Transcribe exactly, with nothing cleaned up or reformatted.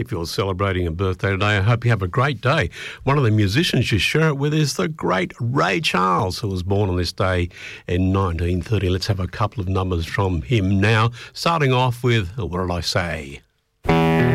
if you're celebrating a birthday today, I hope you have a great day. One of the musicians you share it with is the great Ray Charles, who was born on this day in nineteen thirty. Let's have a couple of numbers from him now, starting off with What Did I Say?